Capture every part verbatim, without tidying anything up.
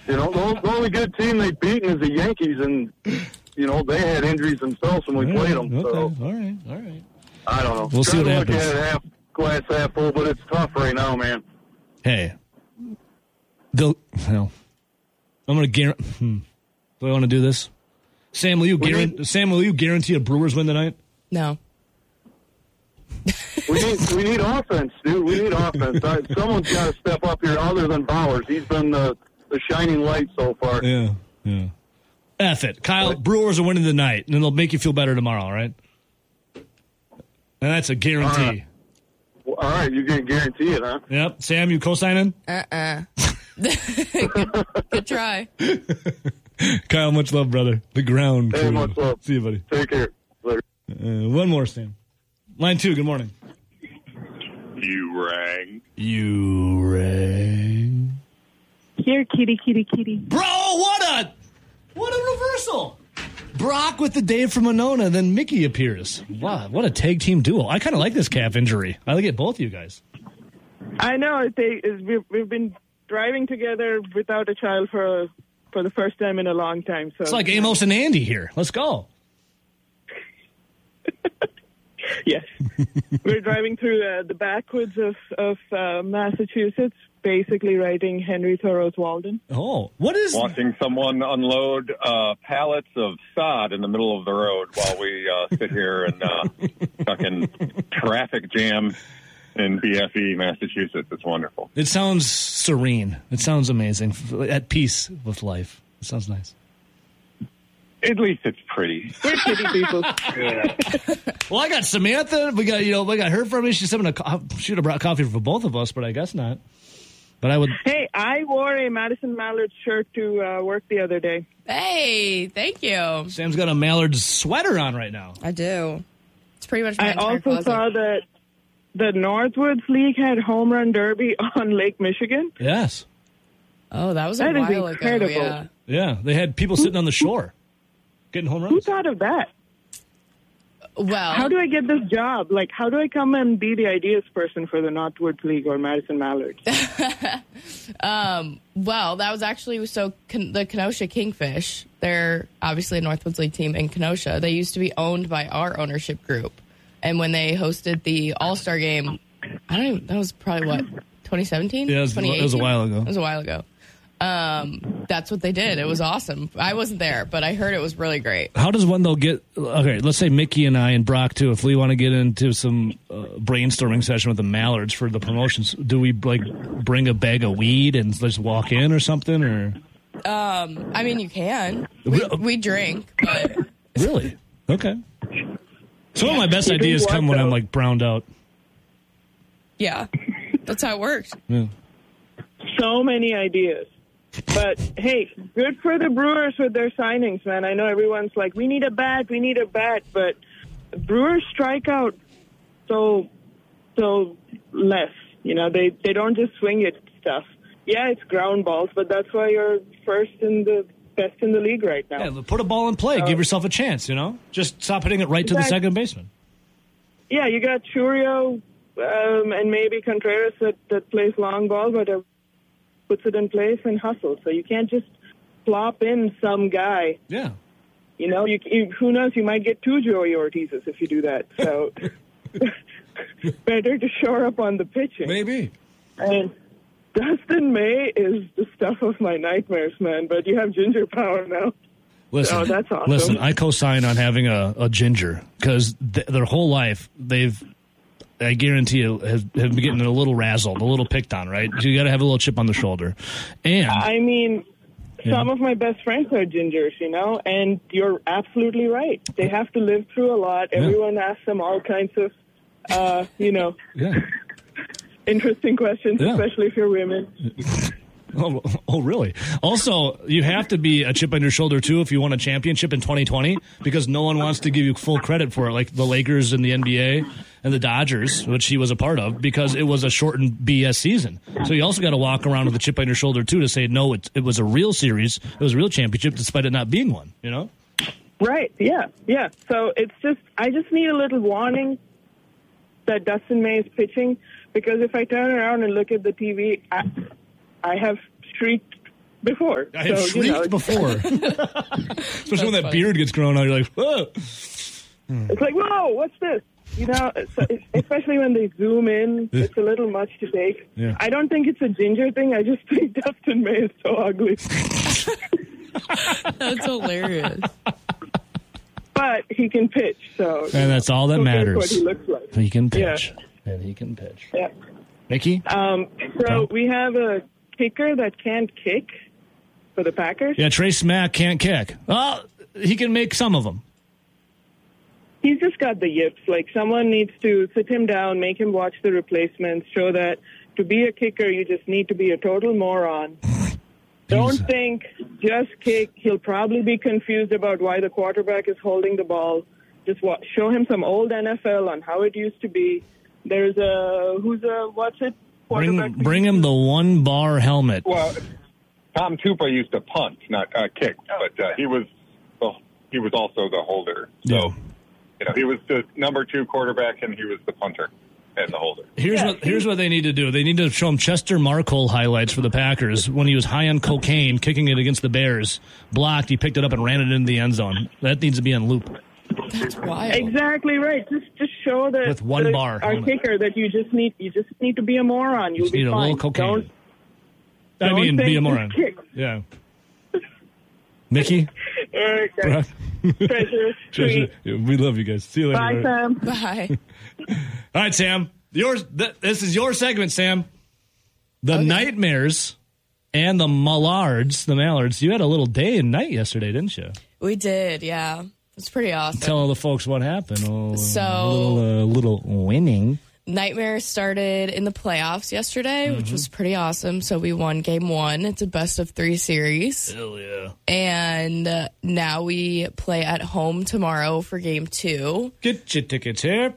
You know, the, the only good team they've beaten is the Yankees, and, you know, they had injuries themselves when we all played right, them. Okay, So, all right, all right. I don't know. We'll see Try what to happens. Look at it half, glass half full, but it's tough right now, man. Hey, they'll, well, I'm going to guarantee. Hmm. Do I want to do this? Sam, will you guarantee? Sam, will you guarantee a Brewers win tonight? No. We need we need offense, dude. We need offense. Someone's got to step up here other than Bowers. He's been the, the shining light so far. Yeah, yeah. F it. Kyle, Brewers are winning tonight, and they'll make you feel better tomorrow, all right? And that's a guarantee. All right, well, all right, you can guarantee it, huh? Yep. Sam, you co-signing? Uh-uh. good, good try. Kyle, much love, brother. The ground. Hey, crew. much love. See you, buddy. Take care. Later. Uh, one more, Sam. Line two, good morning. You rang. You rang. Here, kitty, kitty, kitty. Bro, what a what a reversal. Brock with the Dave from Monona, then Mickey appears. Wow, what a tag team duo. I kind of like this calf injury. I like it, both of you guys. I know. They, we've, we've been driving together without a child for for the first time in a long time. So It's like Amos and Andy here. Let's go. Yes. We're driving through uh, the backwoods of, of uh, Massachusetts, basically writing Henry Thoreau's Walden. Oh, what is... Watching someone unload uh, pallets of sod in the middle of the road while we uh, sit here and uh, fucking traffic jam in B F E, Massachusetts. It's wonderful. It sounds serene. It sounds amazing. At peace with life. It sounds nice. At least it's pretty. We're kitty people. Yeah. Well, I got Samantha. We got, you know, we got her from me. She's having a, co- she would have brought coffee for both of us, but I guess not. But I would. Hey, I wore a Madison Mallard shirt to uh, work the other day. Hey, thank you. Sam's got a Mallard sweater on right now. I do. It's pretty much my I entire also closet. saw that the Northwoods League had home run derby on Lake Michigan. Yes. Oh, that was a That is while incredible. ago. Yeah. Yeah, they had people sitting on the shore getting home Who runs. thought of that? Well, How do I get this job? Like, how do I come and be the ideas person for the Northwoods League or Madison Mallard? um, well, that was actually so Ken- the Kenosha Kingfish. They're obviously a Northwoods League team in Kenosha. They used to be owned by our ownership group, and when they hosted the All Star game, I don't even. That was probably what twenty seventeen. Yeah, it was, it was a while ago. It was a while ago. Um, that's what they did. It was awesome. I wasn't there, but I heard it was really great. How does one, though, get... Okay, let's say Mickey and I and Brock, too, if we want to get into some uh, brainstorming session with the Mallards for the promotions, do we, like, bring a bag of weed and just walk in or something, or... Um, I mean, you can. We, we drink, but... Really? Okay. Some of my best ideas come when I'm, like, browned out. Yeah, that's how it works. Yeah. So many ideas. But, hey, good for the Brewers with their signings, man. I know everyone's like, we need a bat, we need a bat. But Brewers strike out so, so less. You know, they, they don't just swing at stuff. Yeah, it's ground balls, but that's why you're first in the best in the league right now. Yeah, put a ball in play. Uh, Give yourself a chance, you know? Just stop hitting it right to the Exactly. second baseman. Yeah, you got Churio um, and maybe Contreras that, that plays long ball, but uh, puts it in place and hustles. So you can't just plop in some guy. Yeah. You know, you, you who knows, you might get two Joey Ortizes if you do that. So better to shore up on the pitching. Maybe. And Dustin May is the stuff of my nightmares, man. But you have ginger power now. Listen, Oh, that's awesome. listen, I co-sign on having a, a ginger because th- their whole life they've, I guarantee you, have, have been getting a little razzled, a little picked on, right? You got to have a little chip on the shoulder. And I mean, Yeah. some of my best friends are gingers, you know, and you're absolutely right. They have to live through a lot. Yeah. Everyone asks them all kinds of, uh, you know, yeah. interesting questions, Yeah. especially if you're women. Oh, oh, really? Also, you have to be a chip on your shoulder, too, if you won a championship in twenty twenty, because no one wants to give you full credit for it, like the Lakers and the N B A and the Dodgers, which he was a part of, because it was a shortened B S season. So you also got to walk around with a chip on your shoulder, too, to say, no, it, it was a real series, it was a real championship, despite it not being one, you know? Right, yeah, yeah. So it's just, I just need a little warning that Dustin May is pitching, because if I turn around and look at the T V, I, I have streaked before. I have So, shrieked you know, before. Especially when that funny. beard gets grown out. You're like, whoa. It's like, whoa, what's this? You know, it's- especially when they zoom in, it's a little much to take. Yeah. I don't think it's a ginger thing. I just think Dustin May is so ugly. That's hilarious. But he can pitch, so. And that's all that who cares matters. what he looks like. He can pitch. And he can pitch. Yeah. Mickey? Um, so we have a kicker that can't kick for the Packers. Yeah, Trace Mack can't kick. Well, he can make some of them. He's just got the yips. Like, someone needs to sit him down, make him watch the replacements, show that to be a kicker, you just need to be a total moron. Don't think, just kick. He'll probably be confused about why the quarterback is holding the ball. Just wa- show him some old N F L on how it used to be. There's a, who's a, what's it? Bring, Quarterback- bring him the one bar helmet. Well, Tom Tupa used to punt, not uh, kick, but uh, he was well, he was also the holder. So, Yeah. you know, he was the number two quarterback, and he was the punter and the holder. Here's Yeah, what here's what they need to do. They need to show him Chester Marcol highlights for the Packers when he was high on cocaine, kicking it against the Bears. Blocked, he picked it up and ran it into the end zone. That needs to be on loop. That's wild. Exactly right. Just just show that With one the, bar our helmet. kicker that you just need you just need to be a moron. You'll Just be need a fine. little cocaine. Don't, I don't mean, think be a just moron. kick. Yeah. Mickey? All right, guys. Treasure, Treasure. sweet. Yeah, we love you guys. See you later. Bye, Sam. Bye. All right, Sam. Yours. Th- this is your segment, Sam. The Nightmares and the Mallards, the Mallards. You had a little day and night yesterday, didn't you? We did, yeah. It's pretty awesome. Tell all the folks what happened. Oh, So- a little, uh, little winning. Nightmare started in the playoffs yesterday, which was pretty awesome. So we won game one. It's a best of three series. Hell yeah. And uh, now we play at home tomorrow for game two. Get your tickets here.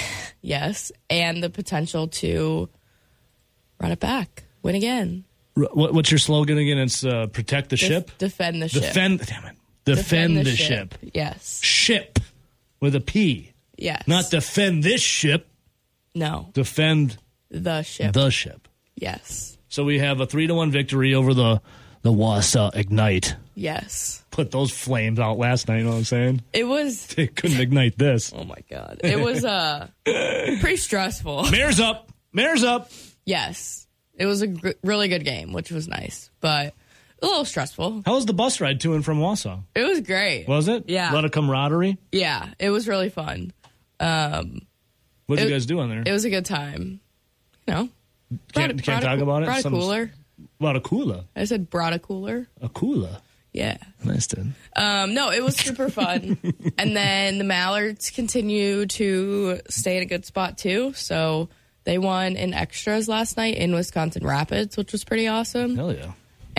Yes. And the potential to run it back, win again. R- what, what's your slogan again? It's uh, protect the Def- ship. Defend the ship. Defend. Damn it. Defend, the, ship. Yes. Ship with a P. Yes. Not defend this ship. No. Defend The ship. the ship. Yes. So we have a three to one victory over the the Wausau Ignite. Yes. Put those flames out last night. You know what I'm saying? It was. They couldn't ignite this. Oh my God. It was uh, pretty stressful. Mare's up. Mare's up. Yes. It was a gr- really good game, which was nice, but a little stressful. How was the bus ride to and from Wausau? It was great. Was it? Yeah. A lot of camaraderie. Yeah. It was really fun. Um, What did It- you guys do on there? it was a good time. You know, can't brought a- can't brought a talk coo- about it. Brought a Some- cooler. About a cooler. I said brought a cooler. A cooler. Yeah. Nice, dude. Um, no, it was super fun. And then the Mallards continue to stay in a good spot too. So they won in extras last night in Wisconsin Rapids, which was pretty awesome. Hell yeah.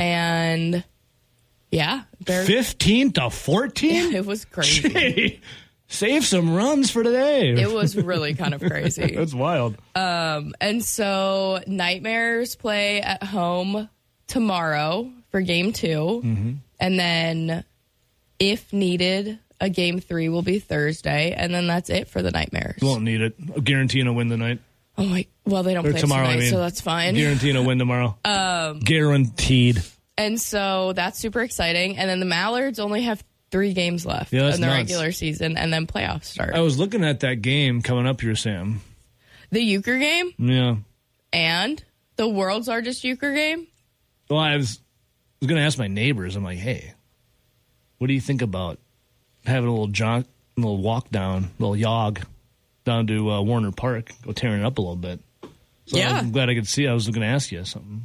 And yeah, Bears, Fifteen to fourteen. it was crazy. Gee, save some runs for today. It was really kind of crazy. That's wild. And so Nightmares play at home tomorrow for game two. Mm-hmm. And then if needed, a game three will be Thursday. And then that's it for the Nightmares. Won't need it. I'm guaranteeing a win tonight. Oh my, well, they don't Or play tomorrow, tonight, I mean. so that's fine. Guaranteeing a win tomorrow. Um, Guaranteed. And so that's super exciting. And then the Mallards only have three games left Yeah, that's in the nuts. regular season, and then playoffs start. I was looking at that game coming up here, Sam. The euchre game Yeah. and the world's largest euchre game. Well, I was, was going to ask my neighbors. I'm like, hey, what do you think about having a little jaunt, a little walk down, a little jog down to uh, Warner Park, go tearing it up a little bit? So Yeah. I'm glad I could see. I was going to ask you something.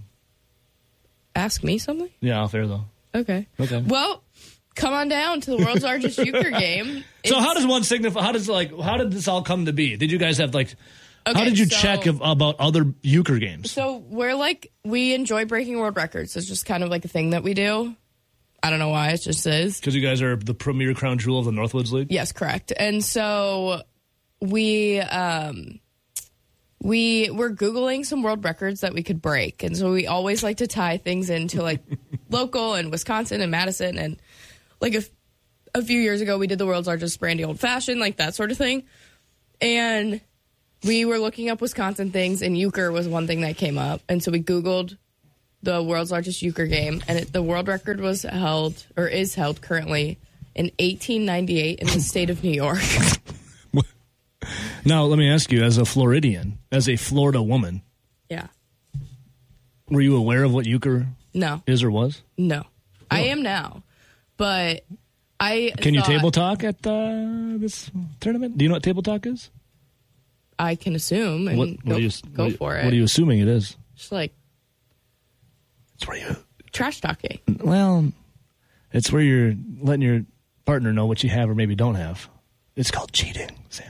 Ask me something? Yeah, off air though. Okay. Okay. Well, come on down to the world's largest euchre game. So It's- how does one signify? How does like how did this all come to be? Did you guys have like? how Okay, did you so- check if, about other euchre games? So we're like, we enjoy breaking world records. It's just kind of like a thing that we do. I don't know why, it just is. Because you guys are the premier crown jewel of the Northwoods League. Yes, correct. And so we um we were Googling some world records that we could break. And so we always like to tie things into like local and Wisconsin and Madison. And like a, f- a few years ago, we did the world's largest brandy old fashioned, like that sort of thing. And we were looking up Wisconsin things, and euchre was one thing that came up. And so we Googled the world's largest euchre game, and it, the world record was held, or is held currently, in eighteen ninety-eight in the state of New York. Now, let me ask you, as a Floridian, as a Florida woman, Yeah. were you aware of what euchre No. is or was? No. I am now. But I Can you thought- table talk at uh, this tournament? Do you know what table talk is? I can assume and What, go, what are you, go what, for it. What are you assuming it is? Just like It's where you, trash talking. well, it's where you're letting your partner know what you have or maybe don't have. It's called cheating, Sam.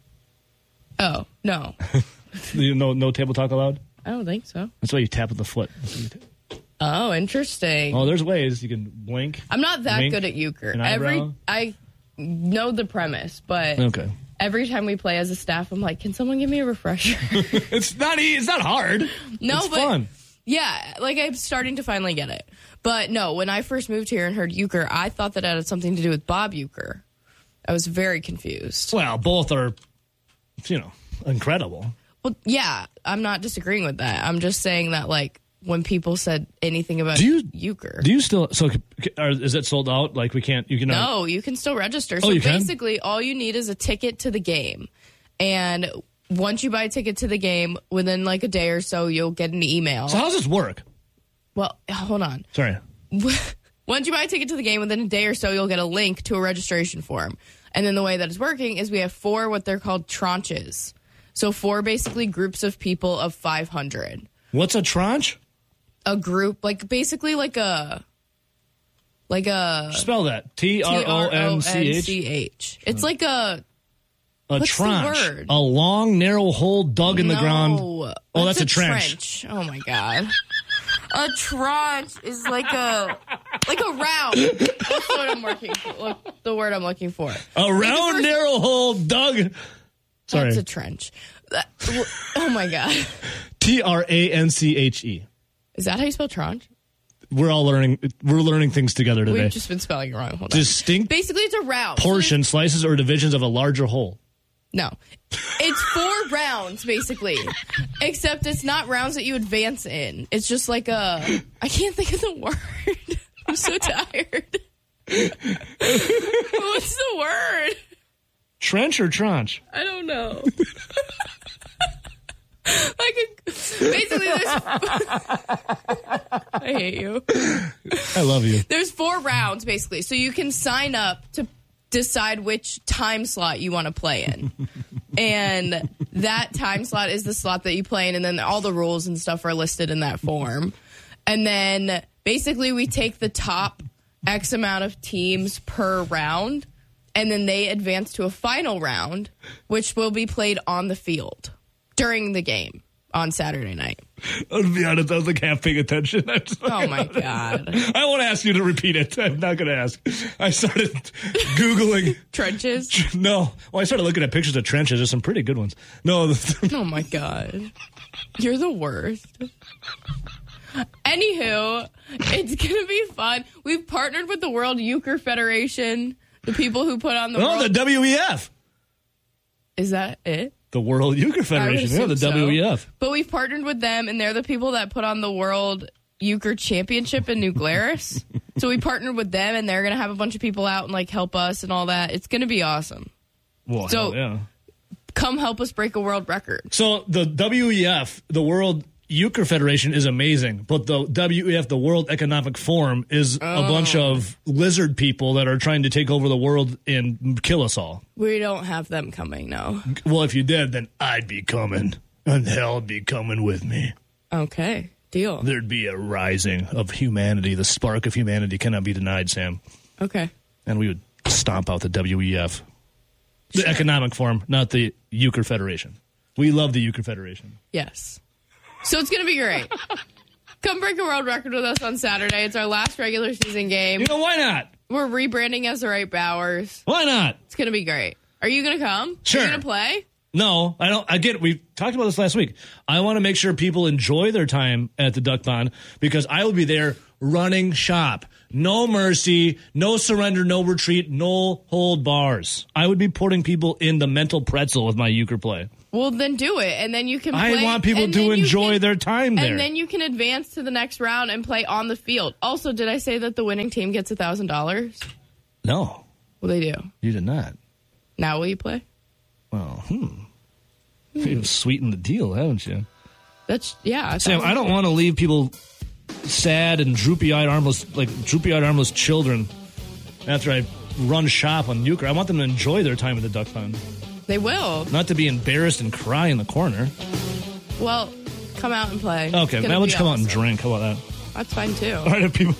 Oh, no. You know, no table talk allowed? I don't think so. That's why you tap with the foot. That's what you ta- Oh, interesting. Oh, there's ways you can blink. I'm not that wink, good at euchre. an Every eyebrow. I know the premise, but Okay. every time we play as a staff, I'm like, can someone give me a refresher? It's not easy. It's not hard. No, it's but fun. yeah, like I'm starting to finally get it. But no, when I first moved here and heard euchre, I thought that it had something to do with Bob Euchre. I was very confused. Well, both are, you know, incredible. Well, yeah, I'm not disagreeing with that. I'm just saying that, like, when people said anything about Do you- euchre. Do you still? So, are, is it sold out? Like we can't? You can? No, you can still register. Oh, So you can? basically, all you need is a ticket to the game. And once you buy a ticket to the game, within like a day or so, you'll get an email. So how does this work? Well, hold on. Sorry. Once you buy a ticket to the game, within a day or so, you'll get a link to a registration form. And then the way that it's working is we have four what they're called tranches. So four basically groups of people of five hundred. What's a tranche? A group, like basically like a, like a Spell that. T R O N C H. T R O N C H. It's like a, A What's the tranche. word? A long, narrow hole dug in the no. ground. Oh, What's that's a trench. Oh my god. A tranche is like a like a round. That's what I'm working for. Look, the word I'm looking for. A round, first- narrow hole dug. Sorry. That's a trench. That- oh my god. T R A N C H E. Is that how you spell tranche? We're all learning. We're learning things together today. We've just been spelling it wrong. Hold on. Distinct Basically, it's a round. So portion, slices, or divisions of a larger whole. No. It's four rounds, basically. Except it's not rounds that you advance in. It's just like a... I can't think of the word. I'm so tired. What's the word? Trench or tranche? I don't know. Like a, basically, there's... I hate you. I love you. There's four rounds, basically. So you can sign up to decide which time slot you want to play in. And that time slot is the slot that you play in, and then all the rules and stuff are listed in that form. And then basically we take the top X amount of teams per round, and then they advance to a final round, which will be played on the field during the game on Saturday night. I'll be honest, I was like half paying attention. I'm just Oh, my God. I won't ask you to repeat it. I'm not going to ask. I started Googling. Trenches? No. Well, I started looking at pictures of trenches. There's some pretty good ones. No. Oh, my God. You're the worst. Anywho, it's going to be fun. We've partnered with the World Euchre Federation, the people who put on the Oh, World... the W E F. Is that it? The World Euchre Federation. Yeah, the assume so. W E F. But we've partnered with them, and they're the people that put on the World Euchre Championship in New Glarus. So we partnered with them, and they're going to have a bunch of people out and like help us and all that. It's going to be awesome. Well, So- hell yeah. Come help us break a world record. So the W E F, the World Euchre Federation, is amazing, but the W E F, the World Economic Forum, is Oh. a bunch of lizard people that are trying to take over the world and kill us all. We don't have them coming, no. Well, if you did, then I'd be coming, and hell'd be coming with me. Okay, deal. There'd be a rising of humanity. The spark of humanity cannot be denied, Sam. Okay. And we would stomp out the W E F. The Economic Forum, not the Euchre Federation. We love the Euchre Federation. Yes. So it's going to be great. Come break a world record with us on Saturday. It's our last regular season game. You know, why not? We're rebranding as the Right Bowers. Why not? It's going to be great. Are you going to come? Sure. Are you going to play? No, I don't. I get it. We talked about this last week. I want to make sure people enjoy their time at the Duck Pond because I will be there running shop, No mercy, no surrender, no retreat, no hold bars. I would be putting people in the mental pretzel with my euchre play. Well, then do it, and then you can play. I want people and to then you enjoy can- their time there. And then you can advance to the next round and play on the field. Also, did I say that the winning team gets one thousand dollars? No, Well, they do. you did not. Now will you play? Well, hmm. You've sweetened the deal, haven't you? That's, yeah. Sam, I don't want to leave people sad and droopy-eyed, armless, like droopy-eyed, armless children after I run shop on euchre. I want them to enjoy their time at the duck pond. They will. Not to be embarrassed and cry in the corner. Well, come out and play. Okay, It's now gonna let's be come out and awesome. drink. How about that? That's fine, too. All right, if people,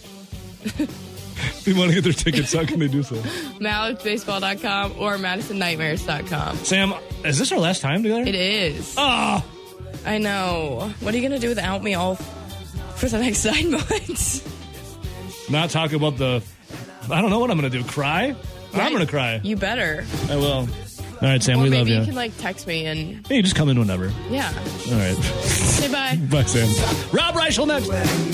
if people want to get their tickets, how can they do so? Mallards Baseball dot com or Madison Nightmares dot com. Sam, is this our last time together? It is. Oh, I know. What are you going to do without me all for the next nine months? not talk about the, I don't know what I'm going to do. Cry? I'm going to cry. You better. I will. All right, Sam, Or we maybe love you you. can, like, text me and, Hey, you just come in whenever. yeah. All right. Say bye. Bye, Sam. Rob Reichel next.